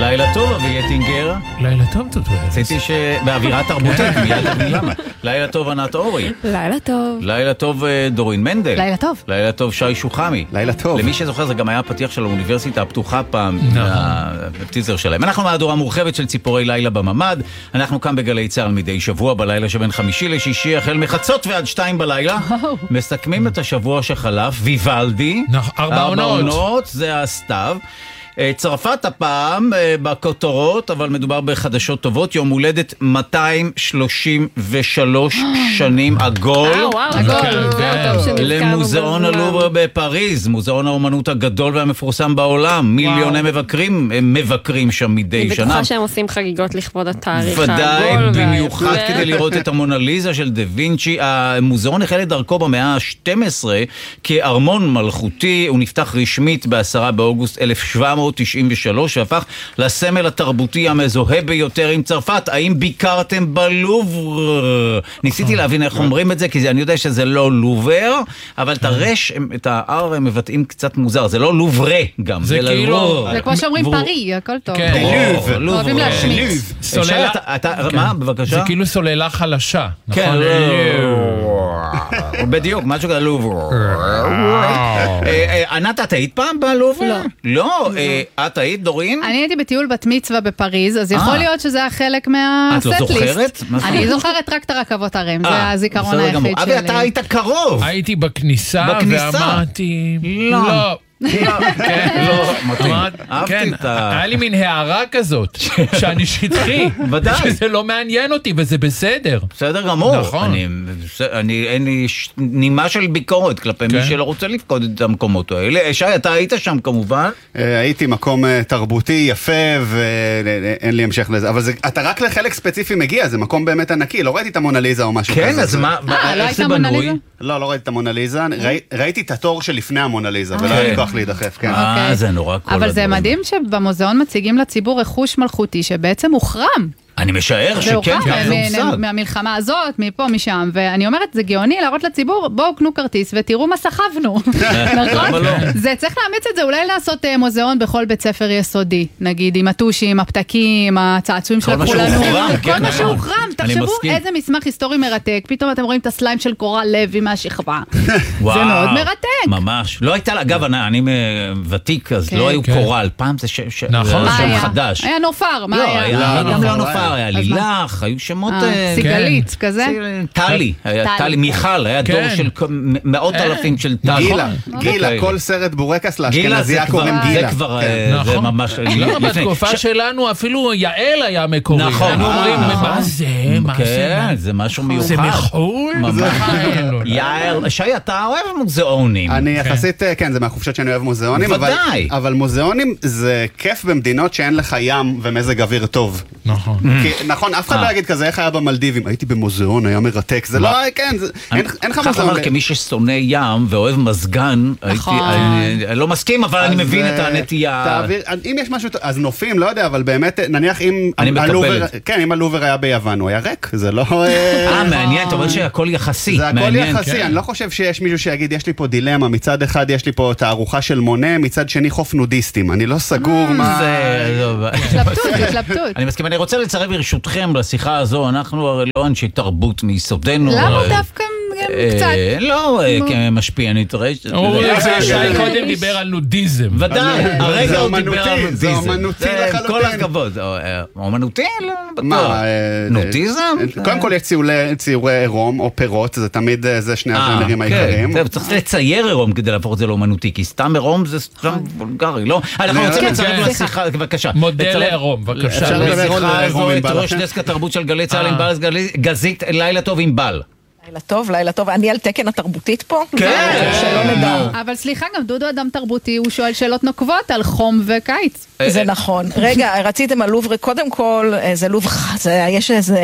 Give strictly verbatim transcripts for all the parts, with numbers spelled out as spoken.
לילה טוב, אבי יטינגר. לילה טוב, תודה. רציתי שבאווירה תרבותית, מיד תביא למה. לילה טוב, ענת אורי. לילה טוב. לילה טוב, דורין מנדל. לילה טוב. לילה טוב, שי שוחמי. לילה טוב. למי שזוכר, זה גם היה הפתיח של האוניברסיטה הפתוחה פעם, הטיזר שלהם. אנחנו מהדורה מורחבת של ציפורי לילה בממד. אנחנו כאן בגלי צהל מדי שבוע בלילה שבין חמישי לשישי, החל מחצות ועד שתיים בלילה. מסכמים את השבוע שחלף, ויוולדי. ארבע עונות. זה הסתיו. צרפת הפעם בכותרות, אבל מדובר בחדשות טובות. יום הולדת מאתיים שלושים ושלוש שנים עגול למוזיאון הלובר בפריז, מוזיאון האומנות הגדול והמפורסם בעולם. מיליוני מבקרים מבקרים שם מדי שנה. אני בטוחה שהם עושים חגיגות לכבוד התאריך העגול. ודאי, במיוחד כדי לראות את המונליזה של דה וינצ'י. המוזיאון החל לדרכו במאה ה-שתים עשרה כארמון מלכותי. הוא נפתח רשמית בעשרה באוגוסט אלף שבע מאות תשעים ושלוש והפך לסמל התרבותי המזוהה ביותר עם צרפת. האם ביקרתם בלובר? ניסיתי להבין איך אומרים את זה, כי אני יודע שזה לא לובר, אבל את הרש, את האר הם מבטאים קצת מוזר. זה לא לוברה גם. זה כאילו... זה כמו שאומרים פרי, הכל טוב. לובר. אוהבים להשמיץ. מה, בבקשה? זה כאילו סוללה חלשה. כן, בדיוק, משהו כזה לובר. ענת, את היית פעם בלובר? לא. לא, את היית, דורין? אני הייתי בטיול בת מצווה בפריז, אז יכול להיות שזה היה חלק מהסט ליסט. את לא זוכרת? אני זוכרת רק את הרכבות הרים, זה הזיכרון היחיד שלי. אבי, אתה היית קרוב. הייתי בכניסה ואמרתי... לא. כן, לא, מתאים. אהבתי את ה... היה לי מין הערה כזאת, שאני שטחי, שזה לא מעניין אותי, וזה בסדר. בסדר גמור. נכון. אין לי נימה של ביקורת כלפי מי שלא רוצה לפקוד את המקומות האלה. שי, אתה היית שם כמובן? הייתי מקום תרבותי יפה, ואין לי המשך לזה. אבל אתה רק לחלק ספציפי מגיע, זה מקום באמת ענקי. לא ראיתי את המונליזה או משהו כזה. כן, אז מה? אה, לא הייתה מונליזה? לא, לא ראיתי את המונליזה. ראיתי את התור שלפני המונליזה, ולא היה לי כוח להידחף, כן. אה, זה נורא כל הדברים. אבל זה מדהים שבמוזיאון מציגים לציבור רכוש מלכותי שבעצם הוחרם. אני משער שכן, מהמלחמה הזאת, מפה, משם, ואני אומרת, זה גאוני להראות לציבור, בואו קנו כרטיס ותראו מה סחבנו. נכון? זה צריך לאמץ את זה, אולי לעשות מוזיאון בכל בית ספר יסודי, נגיד עם הטושים, הפתקים, הצעצועים שלקחו לנו, כל מה שהוחרם, תחשבו איזה מסמך היסטורי מרתק, פתאום אתם רואים את הסליים של קורל לוי מהשכבה. זה מאוד מרתק. ממש. לא הייתה, אגב, אני ותיק, אז לא היו קורל, פעם זה שם חדש. היה נופר, מה היה? היה נופר. היה לילך, היו שמות... סיגלית, כזה? טלי, טלי, מיכל, היה דור של מאות אלפים של טלי. גילה, גילה, כל סרט בורקס לאשכנזיה קוראים גילה. זה כבר, זה ממש... לא, בתקופה שלנו אפילו יעל היה מקורי. נכון. אנחנו אומרים, מה זה? מה זה? כן, זה משהו מיוחד. זה מחול? יעל, שי, אתה אוהב מוזיאונים. אני יחסית, כן, זה מהחופשות שאני אוהב מוזיאונים. ודאי. אבל מוזיאונים זה כיף במדינות שאין לך ים ומזג אוויר טוב. נכון. נכון, אף אחד לא יגיד כזה, איך היה במלדיבים? הייתי במוזיאון, היה מרתק, זה לא, כן, אין לך מוזיאון. חבר כמי ששונא ים ואוהב מזגן, אני לא מסכים, אבל אני מבין את הנטייה. אם יש משהו, אז נופים, לא יודע, אבל באמת, נניח אם... אני מקבל את זה. כן, אם הלובר היה ביוון, הוא היה ריק, זה לא... אה, מעניין, אתה אומר שהכל יחסי. זה הכל יחסי, אני לא חושב שיש מישהו שיגיד, יש לי פה דילמה, מצד אחד יש לי פה תערוכה של מונה, מצד שני חוף נודיסטים, אני לא סגור מה... התלבטות, התלבטות. אני מסכים, אני רוצה לצרף ברשותכם לשיחה הזו, אנחנו הרי לא אנשי תרבות מיסודנו. למה דווקא קצת? לא, כמשפיענית רשת. שי קודם דיבר על נודיזם. ודאי, הרגע הוא דיבר על נודיזם. זה אומנותי לחלוטין. כל הכבוד. אומנותי? מה? נודיזם? קודם כל יש ציורי עירום או פירות, זה תמיד זה שני הז'אנרים העיקריים. צריך לצייר עירום כדי להפוך את זה לאומנותי, כי סתם עירום זה סתם וולגרי, לא? אנחנו רוצים לצרף לשיחה, בבקשה. מודל עירום, בבקשה. אפשר לשיחה הזו את ראש דסק התרבות של גלי צהל עם בל גזית, לילה טוב עם בל. לילה טוב, לילה טוב. אני על תקן התרבותית פה? כן. שלא נדע. אבל סליחה, גם דודו אדם תרבותי, הוא שואל שאלות נוקבות על חום וקיץ. זה נכון. רגע, רציתם על לובר, קודם כל, זה לובר, יש איזה,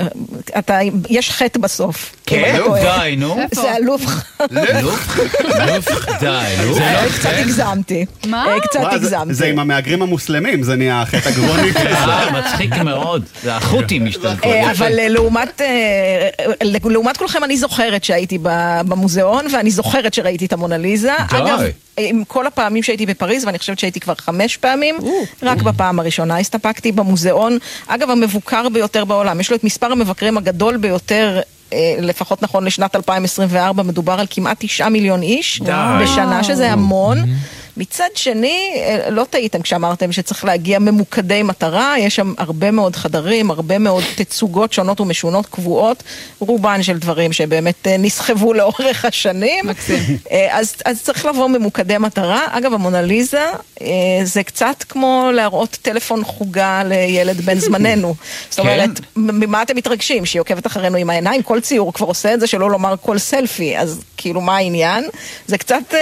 יש חטא בסוף. כן, די, נו. זה הלובר. לוף? לוף? די, נו. קצת הגזמתי. מה? קצת הגזמתי. זה עם המהגרים המוסלמים, זה נהיה החטא הגרוני. אה, מצחיק מאוד. זה החות'ים משתלטות. אבל לעומת, לעומת כולכם אני זוכרת שהייתי במוזיאון, ואני זוכרת שראיתי את המונליזה. אגב, עם כל הפעמים שהייתי בפריז, ואני חושבת שהייתי כבר חמש פעמים, רק בפעם הראשונה הסתפקתי במוזיאון, אגב, המבוקר ביותר בעולם. יש לו את מספר המבקרים הגדול ביותר, לפחות נכון לשנת אלפיים עשרים וארבע, מדובר על כמעט תשעה מיליון איש בשנה, שזה המון. מצד שני, לא טעיתם כשאמרתם שצריך להגיע ממוקדי מטרה, יש שם הרבה מאוד חדרים, הרבה מאוד תצוגות שונות ומשונות קבועות, רובן של דברים שבאמת נסחבו לאורך השנים. אז, אז צריך לבוא ממוקדי מטרה. אגב, המונליזה זה קצת כמו להראות טלפון חוגה לילד בן זמננו. זאת אומרת, ממה אתם מתרגשים? שהיא עוקבת אחרינו עם העיניים? כל ציור כבר עושה את זה, שלא לומר כל סלפי. אז כאילו, מה העניין? זה קצת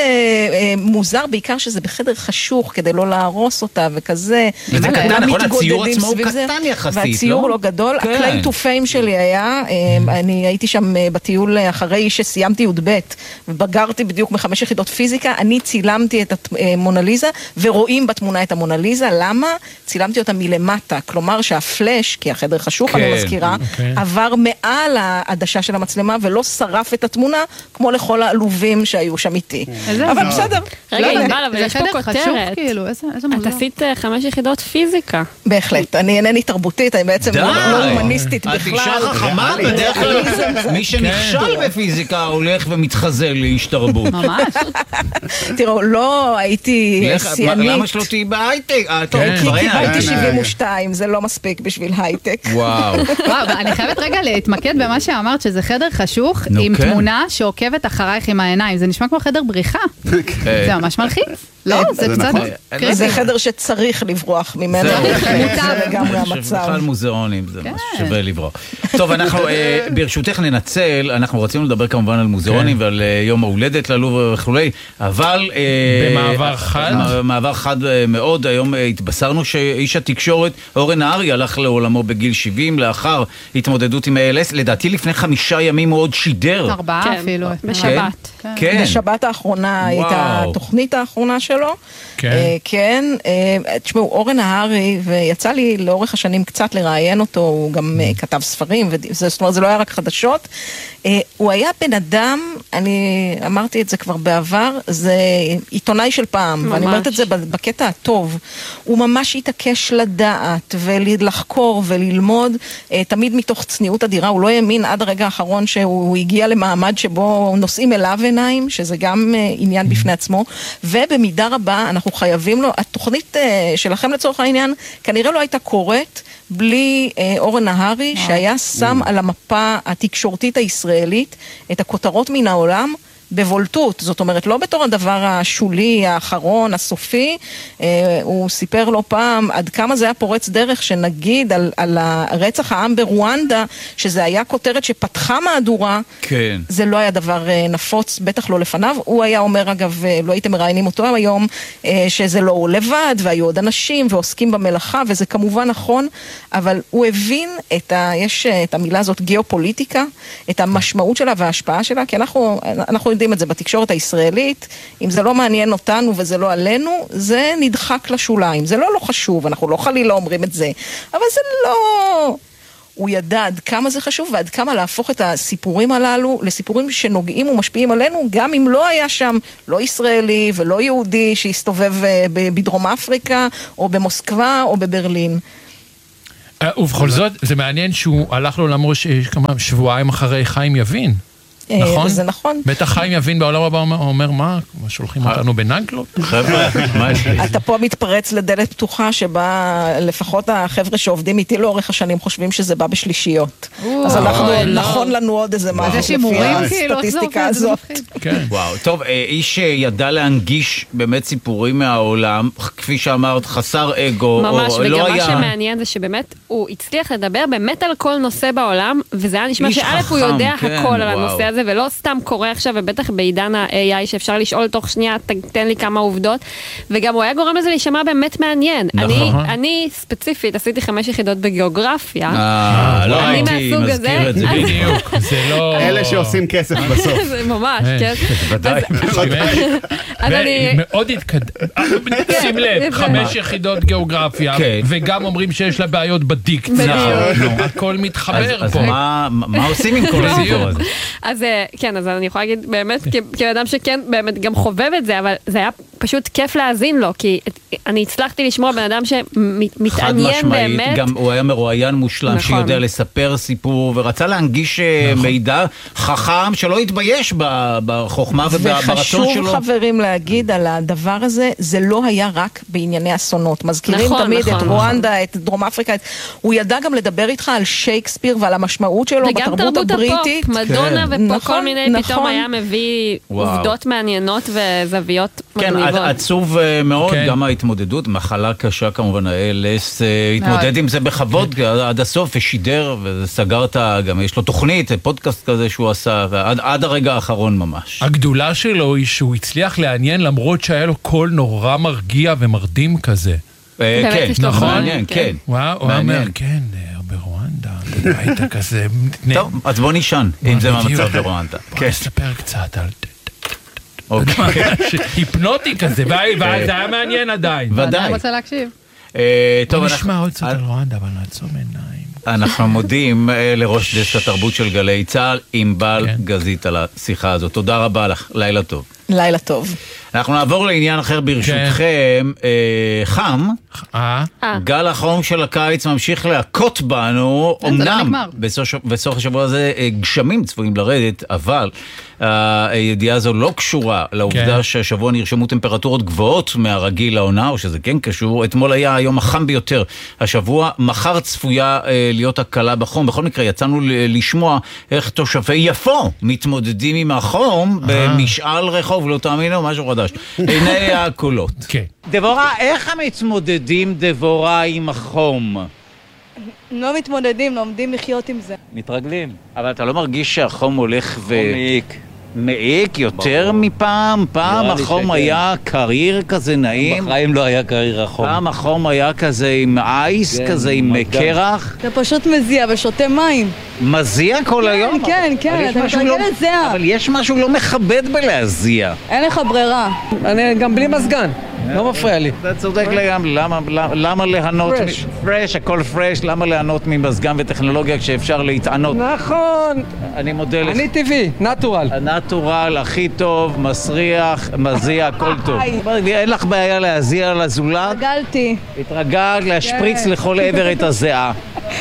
מוזר, בעיקר שזה בחדר חשוך, כדי לא להרוס אותה וכזה. וזה קטן, נכון? הציור עצמו הוא קטן יחסית, לא? והציור לא גדול. הקליי טו פיים שלי היה, אני הייתי שם בטיול אחרי שסיימתי י"ב, ובגרתי בדיוק מחמש יחידות פיזיקה, אני צילמתי את המונליזה, ורואים בתמונה את המונליזה. למה? צילמתי אותה מלמטה. כלומר שהפלש, כי החדר חשוך, אני מזכירה, עבר מעל העדשה של המצלמה, ולא שרף את התמונה, כמו לכל העלובים שהיו שם איתי. אבל בסדר. רגע, אבל יש פה כותרת. כאילו, איזה, איזה את עשית חמש יחידות פיזיקה. בהחלט, אני אינני תרבותית, אני בעצם לא הומניסטית בכלל. את אישה חכמה, בדרך כלל מי שנכשל בפיזיקה הולך ומתחזל לאיש תרבות. ממש. תראו, לא הייתי שיאנית. למה שלא תהיי בהייטק? כי קיבלתי שבעים ושתיים, זה לא מספיק בשביל הייטק. וואו. וואו, אני חייבת רגע להתמקד במה שאמרת, שזה חדר חשוך עם תמונה שעוקבת אחרייך עם העיניים. זה נשמע כמו חדר בריחה. זה ממש מלחיץ. לא, זה קצת קריטי. זה חדר שצריך לברוח ממנו. זה לגמרי המצב. בכלל מוזיאונים, זה שווה לברוח. טוב, אנחנו ברשותך ננצל, אנחנו רצינו לדבר כמובן על מוזיאונים ועל יום ההולדת ללובר וכולי, אבל במעבר חד מעבר חד מאוד, היום התבשרנו שאיש התקשורת אורן נהרי הלך לעולמו בגיל שבעים לאחר התמודדות עם ה-איי אל אס, לדעתי לפני חמישה ימים הוא עוד שידר. ארבעה אפילו. בשבת. כן. בשבת האחרונה הייתה התוכנית האחרונה שלו. כן. כן. תשמעו, אורן נהרי, ויצא לי לאורך השנים קצת לראיין אותו, הוא גם כתב ספרים, זאת אומרת, זה לא היה רק חדשות. הוא היה בן אדם, אני אמרתי את זה כבר בעבר, זה עיתונאי של פעם, ממש. ואני אומרת את זה בקטע הטוב. הוא ממש התעקש לדעת ולחקור וללמוד, תמיד מתוך צניעות אדירה. הוא לא האמין עד הרגע האחרון שהוא הגיע למעמד שבו נושאים אליו עיניים, שזה גם עניין בפני עצמו, ובמידה רבה אנחנו חייבים לו, התוכנית שלכם לצורך העניין, כנראה לא הייתה קורית בלי אורן נהרי, שהיה שם על המפה התקשורתית הישראלית את הכותרות מן העולם, בבולטות, זאת אומרת, לא בתור הדבר השולי, האחרון, הסופי, אה, הוא סיפר לא פעם עד כמה זה היה פורץ דרך, שנגיד על, על הרצח העם ברואנדה, שזה היה כותרת שפתחה מהדורה, כן. זה לא היה דבר אה, נפוץ, בטח לא לפניו. הוא היה אומר, אגב, אה, לא הייתם מראיינים אותו היום, אה, שזה לא הוא לבד, והיו עוד אנשים ועוסקים במלאכה, וזה כמובן נכון, אבל הוא הבין את ה, יש את המילה הזאת גיאופוליטיקה, את המשמעות שלה וההשפעה שלה, כי אנחנו, אנחנו יודעים את זה בתקשורת הישראלית, אם זה לא מעניין אותנו וזה לא עלינו, זה נדחק לשוליים. זה לא לא חשוב, אנחנו לא חלילה אומרים את זה, אבל זה לא... הוא ידע עד כמה זה חשוב, ועד כמה להפוך את הסיפורים הללו לסיפורים שנוגעים ומשפיעים עלינו, גם אם לא היה שם לא ישראלי ולא יהודי שהסתובב בדרום אפריקה, או במוסקבה, או בברלין. ובכל זאת, זה מעניין שהוא הלך לעולמו שבועיים אחרי חיים יבין. נכון? זה נכון. בטח חיים יבין בעולם הבא אומר, מה? שולחים אותנו בנגלות? חבר'ה, מה יש לי? אתה פה מתפרץ לדלת פתוחה שבה לפחות החבר'ה שעובדים איתי לאורך השנים חושבים שזה בא בשלישיות. אז אנחנו, נכון לנו עוד איזה משהו לפי הסטטיסטיקה הזאת. וואו, טוב, איש שידע להנגיש באמת סיפורים מהעולם, כפי שאמרת, חסר אגו, ממש, וגם מה שמעניין זה שבאמת הוא הצליח לדבר באמת על כל נושא בעולם, וזה היה נשמע שא' הוא יודע הכל על הנושא הזה, ולא סתם קורה עכשיו, ובטח בעידן ה-איי איי שאפשר לשאול תוך שנייה, תן לי כמה עובדות, וגם הוא היה גורם לזה להישמע באמת מעניין. אני, אני ספציפית עשיתי חמש יחידות בגיאוגרפיה. אה, לא הייתי מזכיר את זה בדיוק. זה לא... אלה שעושים כסף בסוף. זה ממש, כן. ודאי. מאוד התקדם. שים לב, חמש יחידות גיאוגרפיה, וגם אומרים שיש לה בעיות בדיקציה. הכל מתחבר פה. אז מה עושים עם כל הסיפור הזה? אז כן, אז אני יכולה להגיד באמת, כאדם שכן באמת גם חובב את זה, אבל זה היה פשוט כיף להאזין לו, כי אני הצלחתי לשמוע בן אדם שמתעניין באמת. גם הוא היה מרואיין מושלם, שיודע לספר סיפור, ורצה להנגיש מידע חכם, שלא יתבייש בחוכמה וברצון שלו. וחשוב חברים להגיד על הדבר הזה, זה לא היה רק בענייני אסונות. מזכירים תמיד את רואנדה, את דרום אפריקה, הוא ידע גם לדבר איתך על שייקספיר ועל המשמעות שלו בתרבות הבריטית. וגם תרבות הפופ, מדונה ופה כל מיני, פתאום היה מביא עובדות מעניינות וזוויות מגניבות. עצוב מאוד, גם ההתמודדות, מחלה קשה כמובן, האלס, התמודד עם זה בכבוד עד הסוף, ושידר, וסגרת, גם יש לו תוכנית, פודקאסט כזה שהוא עשה, עד הרגע האחרון ממש. הגדולה שלו היא שהוא הצליח לעניין, למרות שהיה לו קול נורא מרגיע ומרדים כזה. כן, נכון, מעניין, כן. וואו, הוא אומר, כן, ברואנדה, היית כזה... טוב, אז בוא נשען, אם זה מהמצב ברואנדה. בוא נספר קצת על... היפנוטי כזה, וזה היה מעניין עדיין. ודאי. אני רוצה להקשיב. בוא נשמע עוד קצת על רואנדה, אבל נעצום עיניים. אנחנו מודים לראש דסק התרבות של גלי צה"ל, ענבל גזית, על השיחה הזאת. תודה רבה לך, לילה טוב. לילה טוב. אנחנו נעבור לעניין אחר ברשותכם. חם, גל החום של הקיץ ממשיך להכות בנו, אמנם בסוף השבוע הזה גשמים צפויים לרדת, אבל הידיעה הזו לא קשורה לעובדה שהשבוע נרשמו טמפרטורות גבוהות מהרגיל לעונה, או שזה כן קשור. אתמול היה היום החם ביותר השבוע, מחר צפויה להיות הקלה בחום. בכל מקרה יצאנו לשמוע איך תושבי יפו מתמודדים עם החום במשאל רחוב, לא תאמינו, משהו חדש. הנה הקולות. דבורה, איך מתמודדים, דבורה, עם החום? לא מתמודדים, לומדים לחיות עם זה. מתרגלים. אבל אתה לא מרגיש שהחום הולך ו... מעיק. מעיק יותר מפעם? פעם החום היה קריר כזה נעים? בחיים לא היה קריר החום. פעם החום היה כזה עם אייס, כזה עם קרח? אתה פשוט מזיע ושותה מים. מזיע כל היום? כן, כן, אתה מתרגל את זה. אבל יש משהו לא מכבד בלהזיע. אין לך ברירה. אני גם בלי מזגן. לא מפריע לי. אתה צודק לגמרי, למה ליהנות... פרש. פרש, הכל פרש, למה ליהנות ממזגן וטכנולוגיה כשאפשר להתענות? נכון. אני מודה לך. אני טבעי, נטורל. הנטורל, הכי טוב, מסריח, מזיע, הכל טוב. אין לך בעיה להזיע לזולת? התרגלתי. התרגלת להשפריץ לכל עבר את הזיעה.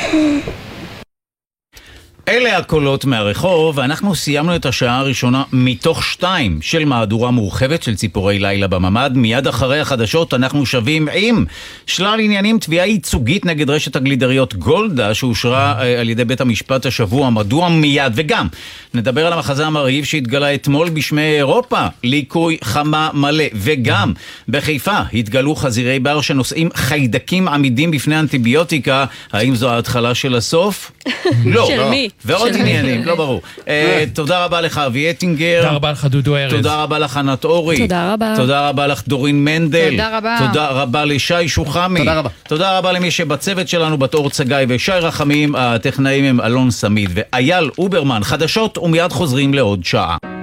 אלה הקולות מהרחוב, ואנחנו סיימנו את השעה הראשונה מתוך שתיים של מהדורה מורחבת של ציפורי לילה בממד. מיד אחרי החדשות אנחנו שווים עם שלל עניינים, תביעה ייצוגית נגד רשת הגלידריות גולדה שאושרה על ידי בית המשפט השבוע. מדוע מיד? וגם נדבר על המחזה המרהיב שהתגלה אתמול בשמי אירופה, ליקוי חמה מלא. וגם בחיפה התגלו חזירי בר שנושאים חיידקים עמידים בפני אנטיביוטיקה. האם זו ההתחלה של הסוף? לא. של מי? ועוד עניינים, לא ברור. תודה רבה לך אבי אטינגר. תודה רבה לך דודו ארז. תודה רבה לך ענת אורי. תודה רבה. תודה רבה לך דורין מנדל. תודה רבה. תודה רבה לשי שוחמי. תודה רבה. תודה רבה למי שבצוות שלנו, בתור צגי ושי רחמים. הטכנאים הם אלון סמיד ואייל אוברמן. חדשות ומיד חוזרים לעוד שעה.